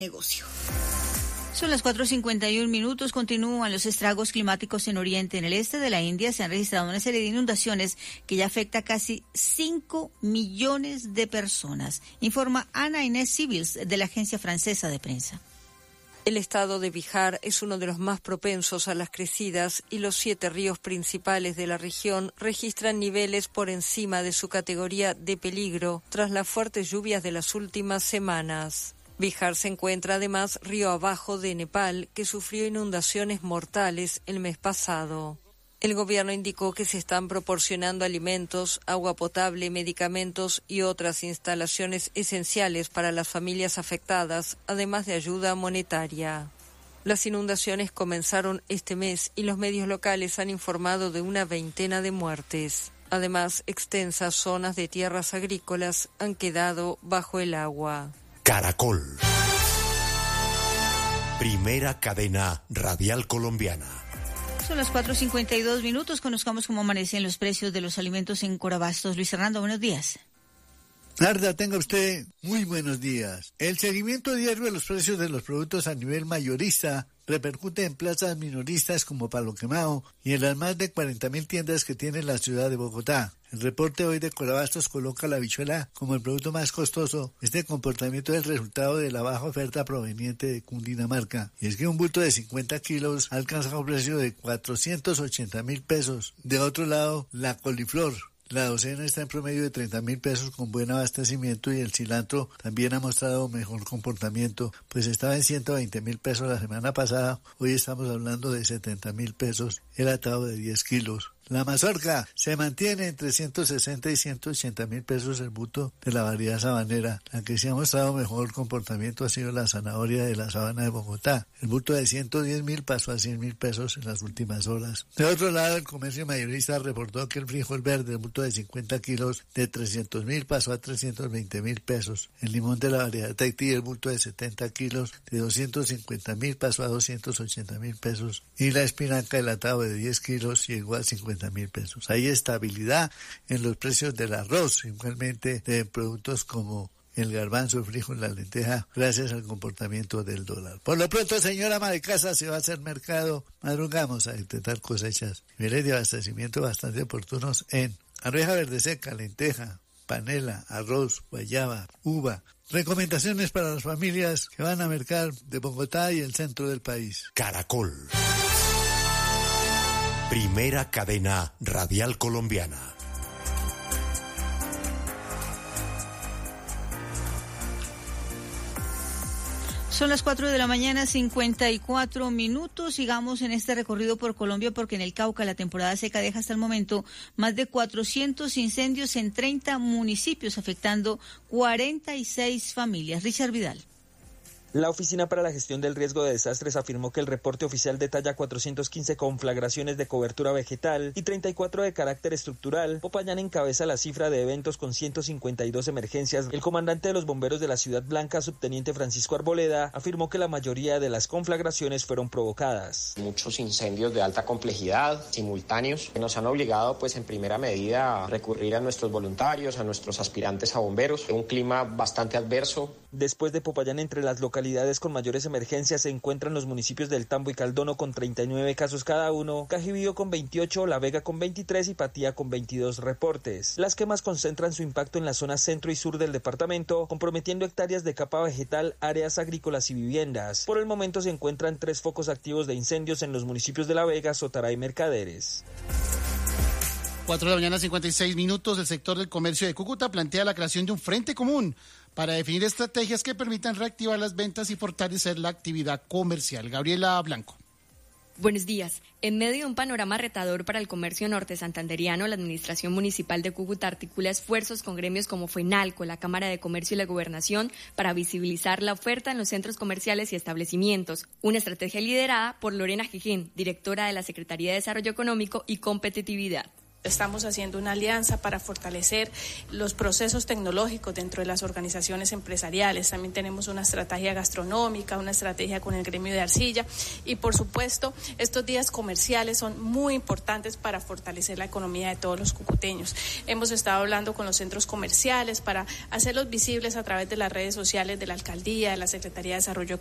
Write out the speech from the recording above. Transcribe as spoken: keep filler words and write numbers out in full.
negocio. Son las cuatro cincuenta y un minutos. Continúan los estragos climáticos en Oriente. En el este de la India se han registrado una serie de inundaciones que ya afecta a casi cinco millones de personas, informa Ana Inés Civils de la agencia francesa de prensa. El estado de Bihar es uno de los más propensos a las crecidas y los siete ríos principales de la región registran niveles por encima de su categoría de peligro tras las fuertes lluvias de las últimas semanas. Bihar se encuentra además río abajo de Nepal, que sufrió inundaciones mortales el mes pasado. El gobierno indicó que se están proporcionando alimentos, agua potable, medicamentos y otras instalaciones esenciales para las familias afectadas, además de ayuda monetaria. Las inundaciones comenzaron este mes y los medios locales han informado de una veintena de muertes. Además, extensas zonas de tierras agrícolas han quedado bajo el agua. Caracol. Primera cadena radial colombiana. Son las cuatro cincuenta y dos minutos. Conozcamos cómo amanecen los precios de los alimentos en Corabastos. Luis Fernando, buenos días. Narda, tenga usted muy buenos días. El seguimiento diario de los precios de los productos a nivel mayorista repercute en plazas minoristas como Palo Quemado y en las más de cuarenta mil tiendas que tiene la ciudad de Bogotá. El reporte hoy de Corabastos coloca la habichuela como el producto más costoso. Este comportamiento es el resultado de la baja oferta proveniente de Cundinamarca. Y es que un bulto de cincuenta kilos alcanza un precio de cuatrocientos ochenta mil pesos. De otro lado, la coliflor. La docena está en promedio de treinta mil pesos con buen abastecimiento y el cilantro también ha mostrado mejor comportamiento, pues estaba en ciento veinte mil pesos la semana pasada, hoy estamos hablando de setenta mil pesos el atado de diez kilos. La mazorca se mantiene entre ciento sesenta y ciento ochenta mil pesos el bulto de la variedad sabanera. La que se ha mostrado mejor comportamiento ha sido la zanahoria de la sabana de Bogotá. El bulto de ciento diez mil pasó a cien mil pesos en las últimas horas. De otro lado, el comercio mayorista reportó que el frijol verde, el bulto de cincuenta kilos, de trescientos mil pasó a trescientos veinte mil pesos. El limón de la variedad Tahití, el bulto de setenta kilos, de doscientos cincuenta mil pasó a doscientos ochenta mil pesos. Y la espinaca, el atado de diez kilos, llegó a cincuenta mil pesos. Hay estabilidad en los precios del arroz, igualmente de productos como el garbanzo, el frijol, la lenteja, gracias al comportamiento del dólar. Por lo pronto, señora ama de casa, se va a hacer mercado, madrugamos a intentar cosechas, niveles de abastecimiento bastante oportunos en arveja verde seca, lenteja, panela, arroz, guayaba, uva. Recomendaciones para las familias que van a mercar de Bogotá y el centro del país. Caracol. Primera cadena radial colombiana. Son las cuatro de la mañana, cincuenta y cuatro minutos. Sigamos en este recorrido por Colombia porque en el Cauca la temporada seca deja hasta el momento más de cuatrocientos incendios en treinta municipios, afectando cuarenta y seis familias. Richard Vidal. La Oficina para la Gestión del Riesgo de Desastres afirmó que el reporte oficial detalla cuatrocientos quince conflagraciones de cobertura vegetal y treinta y cuatro de carácter estructural. Popayán encabeza la cifra de eventos con ciento cincuenta y dos emergencias. El comandante de los bomberos de la Ciudad Blanca, subteniente Francisco Arboleda, afirmó que la mayoría de las conflagraciones fueron provocadas. Muchos incendios de alta complejidad, simultáneos, que nos han obligado pues en primera medida a recurrir a nuestros voluntarios, a nuestros aspirantes a bomberos. Un clima bastante adverso. Después de Popayán, entre las localidades con mayores emergencias se encuentran los municipios del Tambo y Caldono con treinta y nueve casos cada uno, Cajibío con veintiocho, La Vega con veintitrés y Patía con veintidós reportes. Las quemas concentran su impacto en la zona centro y sur del departamento, comprometiendo hectáreas de capa vegetal, áreas agrícolas y viviendas. Por el momento se encuentran tres focos activos de incendios en los municipios de La Vega, Sotará y Mercaderes. cuatro de la mañana, cincuenta y seis minutos. El sector del comercio de Cúcuta plantea la creación de un frente común para definir estrategias que permitan reactivar las ventas y fortalecer la actividad comercial. Gabriela Blanco. Buenos días. En medio de un panorama retador para el comercio norte santanderiano, la Administración Municipal de Cúcuta articula esfuerzos con gremios como FENALCO, la Cámara de Comercio y la Gobernación para visibilizar la oferta en los centros comerciales y establecimientos. Una estrategia liderada por Lorena Jijín, directora de la Secretaría de Desarrollo Económico y Competitividad. Estamos haciendo una alianza para fortalecer los procesos tecnológicos dentro de las organizaciones empresariales. También tenemos una estrategia gastronómica, una estrategia con el gremio de arcilla y, por supuesto, estos días comerciales son muy importantes para fortalecer la economía de todos los cucuteños. Hemos estado hablando con los centros comerciales para hacerlos visibles a través de las redes sociales de la Alcaldía, de la Secretaría de Desarrollo